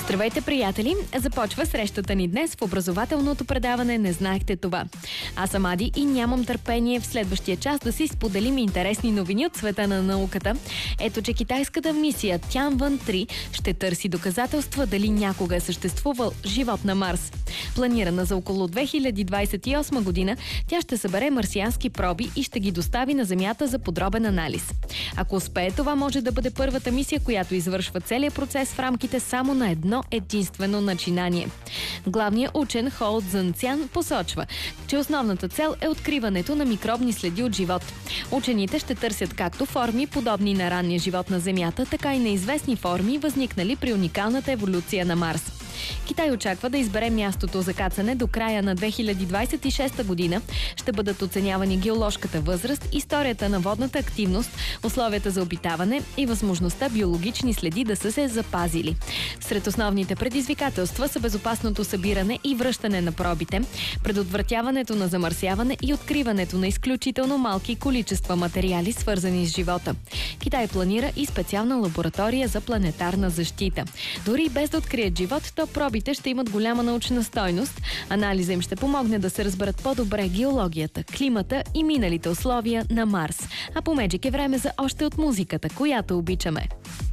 Здравейте, приятели! Започва срещата ни днес в образователното предаване «Не знаехте това». Аз съм Ади и нямам търпение в следващия час да си споделим интересни новини от света на науката. Ето, че китайската мисия Тянвън-3 ще търси доказателства дали някога е съществувал живот на Марс. Планирана за около 2028 година, тя ще събере марсиански проби и ще ги достави на Земята за подробен анализ. Ако успее, това може да бъде първата мисия, която извършва целият процес в рамките само на едно единствено начинание. Главният учен Хоу Цзън посочва, че основната цел е откриването на микробни следи от живот. Учените ще търсят както форми, подобни на ранния живот на Земята, така и неизвестни форми, възникнали при уникалната еволюция на Марс. Китай очаква да избере мястото за кацане до края на 2026 година. Ще бъдат оценявани геоложката възраст, историята на водната активност, условията за обитаване и възможността биологични следи да са се запазили. Сред основните предизвикателства са безопасното събиране и връщане на пробите, предотвратяването на замърсяване и откриването на изключително малки количества материали, свързани с живота. Китай планира и специална лаборатория за планетарна защита. Дори без да открият живот, то пробите ще имат голяма научна стойност. Анализа им ще помогне да се разберат по-добре геологията, климата и миналите условия на Марс. А по Меджик е време за още от музиката, която обичаме.